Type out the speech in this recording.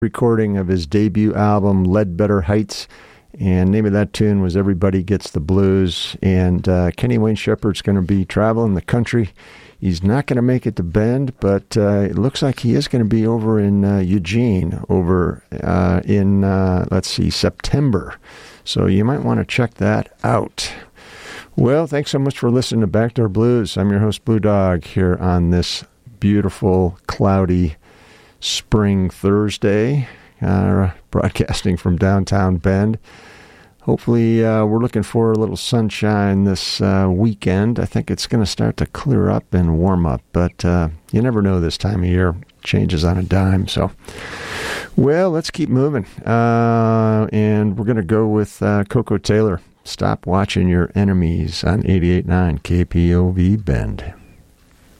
recording of his debut album, Ledbetter Heights. And name of that tune was Everybody Gets the Blues. And Kenny Wayne Shepherd's going to be traveling the country. He's not going to make it to Bend, but it looks like he is going to be over in Eugene over in, September. So you might want to check that out. Well, thanks so much for listening to Backdoor Blues. I'm your host, Blue Dog, here on this beautiful, cloudy spring Thursday, broadcasting from downtown Bend. Hopefully, we're looking for a little sunshine this weekend. I think it's going to start to clear up and warm up, but you never know this time of year. Changes on a dime. So, well, let's keep moving. And we're going to go with Coco Taylor. Stop watching your enemies on 88.9 KPOV Bend.